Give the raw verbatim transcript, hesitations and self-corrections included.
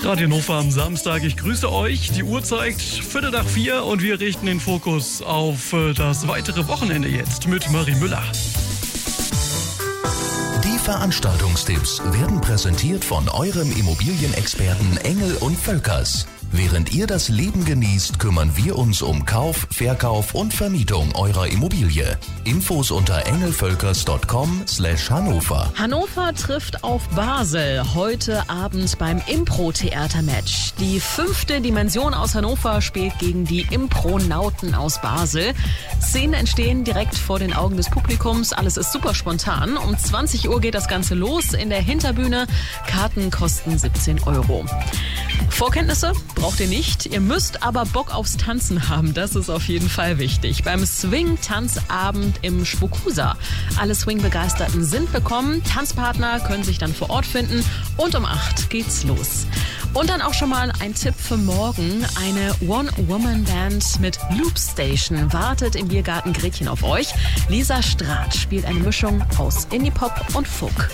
Radio Hannover am Samstag. Ich grüße euch. Die Uhr zeigt Viertel nach vier und wir richten den Fokus auf das weitere Wochenende jetzt mit Marie Müller. Die Veranstaltungstipps werden präsentiert von eurem Immobilienexperten Engel und Völkers. Während ihr das Leben genießt, kümmern wir uns um Kauf, Verkauf und Vermietung eurer Immobilie. Infos unter engelvölkers punkt com slash Hannover. Hannover trifft auf Basel heute Abend beim Impro-Theater-Match. Die fünfte Dimension aus Hannover spielt gegen die Impronauten aus Basel. Szenen entstehen direkt vor den Augen des Publikums. Alles ist super spontan. Um zwanzig Uhr geht das Ganze los in der Hinterbühne. Karten kosten siebzehn Euro. Vorkenntnisse braucht ihr nicht. Ihr müsst aber Bock aufs Tanzen haben. Das ist auf jeden Fall wichtig. Beim Swing-Tanzabend im Schwokusa. Alle Swing-Begeisterten sind willkommen. Tanzpartner können sich dann vor Ort finden. Und um acht geht's los. Und dann auch schon mal ein Tipp für morgen. Eine One-Woman-Band mit Loop Station wartet im Biergarten Gretchen auf euch. Lisa Strath spielt eine Mischung aus Indie-Pop und Folk.